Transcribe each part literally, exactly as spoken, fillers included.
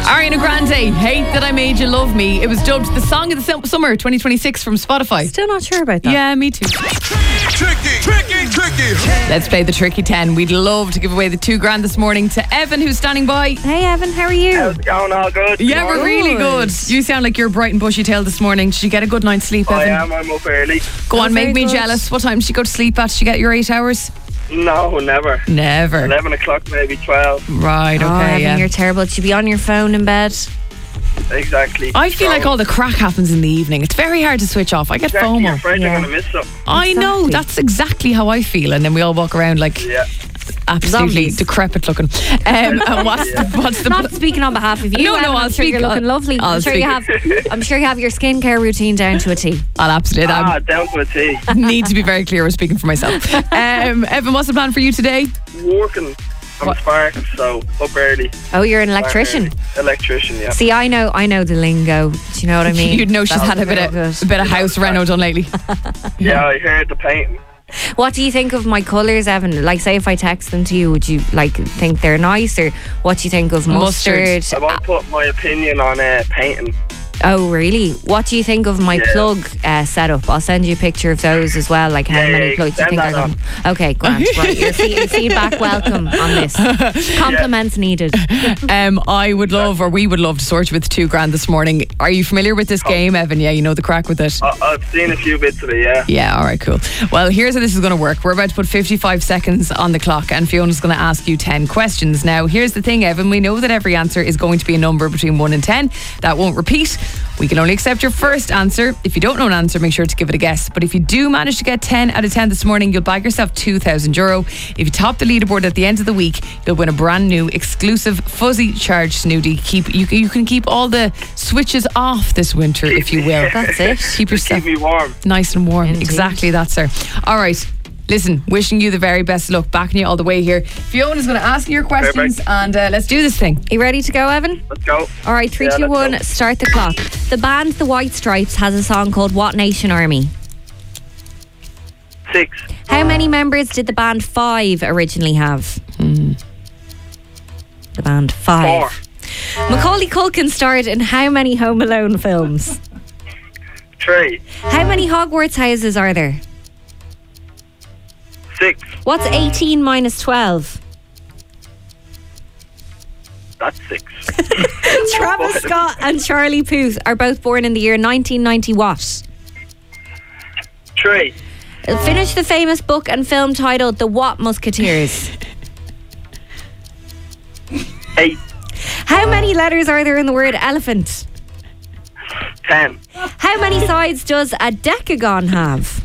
Ariana Grande, Hate That I Made You Love Me. It was dubbed the Song of the Sum- Summer twenty twenty-six from Spotify. Still not sure about that. Yeah, me too. Tricky, tricky, tricky. Let's play the Tricky ten. We'd love to give away the two grand this morning to Evan, who's standing by. Hey, Evan, how are you? How's it going? All good? Yeah, we're really good. You sound like you're bright and bushy-tailed this morning. Did you get a good night's sleep, I Evan? am. I'm up early. Go on, Oh, make very me good. jealous. What time did you go to sleep at? Did you get your eight hours? No, never. Never. eleven o'clock, maybe twelve. Right, okay, Oh, Evan, yeah. you're terrible. Should be on your phone in bed. Exactly. I feel like all the crack happens in the evening. It's very hard to switch off. I get Exactly, you're FOMO. afraid Yeah. you're going to miss something. I know, Exactly. that's exactly how I feel. And then we all walk around like Yeah. absolutely Zombies. decrepit looking. Um, and what's Yeah. the, what's the Not speaking on behalf of you. No, no, Evan, I'll I'm sure speak- you're looking I'll- lovely. I'll I'm sure you have. speak. I'm sure you have your skincare routine down to a T. I'll absolutely. Ah, I down to a T. need to be very clear. We're speaking for myself. Um, Evan, what's the plan for you today? Working. I'm a spark, so up early. Oh, you're an Spark electrician. early. Electrician, yeah. See, I know, I know the lingo. Do you know what I mean? You'd know she's had a bit of Very a good. bit of house reno done lately. Yeah, I heard the painting. What do you think of my colours, Evan? Like, say if I text them to you, would you like think they're nice, or what do you think of Mustard. mustard? I won't put my opinion on uh, painting. Oh, really? What do you think of my Yeah. plug uh, setup? I'll send you a picture of those as well. Like how Yeah, many yeah, plugs do you send think are that going? Okay, Grant. Right, your fe- feedback welcome on this. Compliments needed. Um, I would love, or we would love, to sort you with two grand this morning. Are you familiar with this game, Evan? Yeah, you know the crack with it. I- I've seen a few bits of it, yeah. Yeah, all right, cool. Well, here's how this is going to work. We're about to put fifty-five seconds on the clock, and Fiona's going to ask you ten questions. Now, here's the thing, Evan. We know that every answer is going to be a number between one and ten. That won't repeat. We can only accept your first answer. If you don't know an answer, make sure to give it a guess. But if you do manage to get ten out of ten this morning, you'll bag yourself two thousand euro. If you top the leaderboard at the end of the week, you'll win a brand new exclusive fuzzy charge snooty. Keep you, you can keep all the switches off this winter, if you will. That's it. Keep yourself Keep me warm. nice and warm. Indeed. Exactly that, sir. All right. Listen, wishing you the very best of luck, backing you all the way here. Fiona's going to ask you your questions, Perfect. and uh, let's do this thing. You ready to go, Evan? Let's go. All right, three, Yeah, two, let's one. go. Start the clock. The band The White Stripes has a song called What Nation Army? Six. How many members did the band Five originally have? The band Five. Four. Macaulay Culkin starred in how many Home Alone films? Three. How many Hogwarts houses are there? Six. What's eighteen minus twelve? That's six. Travis Scott and Charlie Puth are both born in the year nineteen ninety what? Three. Finish the famous book and film titled The What Musketeers? Eight. How many letters are there in the word elephant? Ten. How many sides does a decagon have?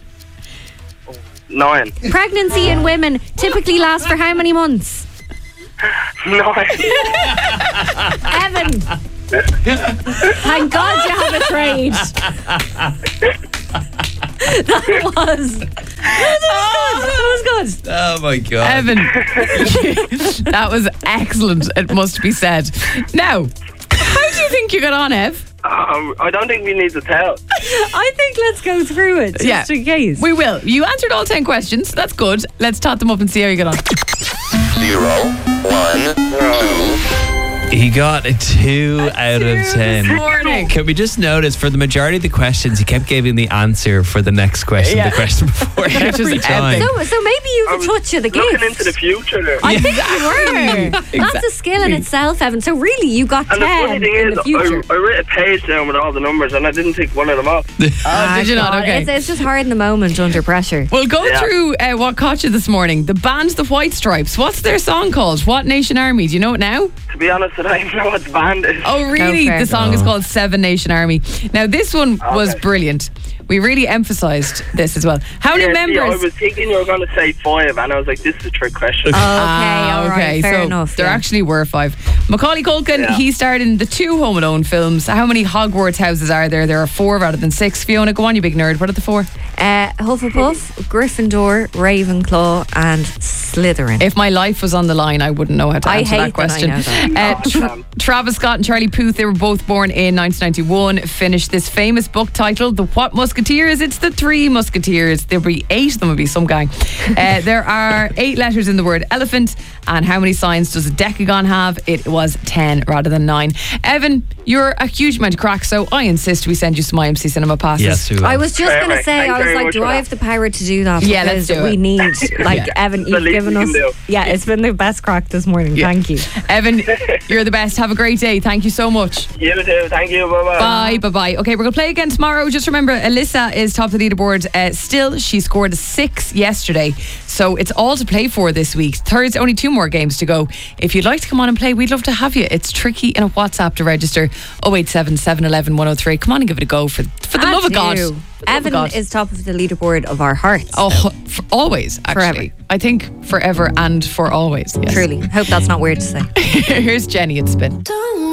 Nine. Pregnancy in women typically lasts for how many months? Nine. Evan. Thank God you have a trade. That was. That was good. Oh my God. Evan, that was excellent, it must be said. Now, how do you think you got on, Ev? Um, I don't think we need to tell. I think let's go through it just Yeah. in case. We will. You answered all ten questions. That's good. Let's tot them up and see how you get on. Zero, one, two. He got a two out of ten. This morning. Can we just notice for the majority of the questions, he kept giving the answer for the next question, Yeah. the question before Which is every time. epic. So, so maybe you I have a was touch of the Looking gift. into the future there. I think you were. That's a Exactly. skill in itself, Evan. So really, you got And the funny ten thing in is, the future. I, I wrote a page down with all the numbers and I didn't take one of them off. Oh, did you not? God, Okay. It's, it's just hard in the moment under pressure. We'll go Yeah. through uh, what caught you this morning. The band The White Stripes. What's their song called? What Nation Army? Do you know it now? To be honest, I don't even know what the band is. Oh, really? for it. The song is called Seven Nation Army. Now, this one was Okay. brilliant. We really emphasised this as well. How many Yeah, see, members? I was thinking you were going to say five, and I was like, this is a trick question. Okay, Ah, all right, okay. fair so enough. there yeah. actually were five. Macaulay Culkin, Yeah. he starred in the two Home Alone films. How many Hogwarts houses are there? There are four rather than six. Fiona, go on, you big nerd. What are the four? Uh, Hufflepuff, Gryffindor, Ravenclaw, and Slytherin. If my life was on the line, I wouldn't know how to I answer hate that question. that I know Uh, Tra- Travis Scott and Charlie Puth, they were both born in nineteen ninety-one, finished this famous book titled The What Musketeers? It's the Three Musketeers. There'll be eight of them, will be some gang. Uh, there are eight letters in the word elephant. And how many signs does a decagon have? It was ten rather than nine. Evan, you're a huge amount of crack, so I insist we send you some I M C cinema passes. Yes, we will. I was just going to Perfect. say, Thank you I was very like, much do for I that. have the power to do that? Yeah, let's Because do it. we need, like, Yeah. Evan, the you've least given you us. can do. Yeah, it's been the best crack this morning. Yeah. Thank you. Evan, you're the best. Have a great day. Thank you so much. You too. Thank you. Bye-bye. Bye, bye, bye. Okay, we're going to play again tomorrow. Just remember, Alyssa is top of the leaderboard uh, still. She scored a six yesterday. So it's all to play for this week. Thursday, only two more games to go. If you'd like to come on and play, we'd love to have you. It's tricky in a WhatsApp to register. oh eight seven, seven one one, one oh three. Come on and give it a go for, for the I love of do. God. For the love of Evan God. is top of the leaderboard of our hearts. Oh, for always, actually. Forever. I think forever and for always. Yes. Truly. Hope that's not weird to say. Here's Jenny at Spin.